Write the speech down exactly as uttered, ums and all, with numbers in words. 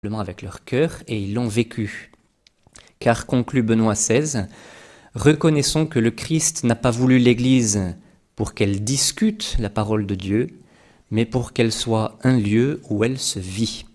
avec leur cœur et ils l'ont vécu. Car, conclut Benoît seize, reconnaissons que le Christ n'a pas voulu l'Église pour qu'elle discute la parole de Dieu, mais pour qu'elle soit un lieu où elle se vit.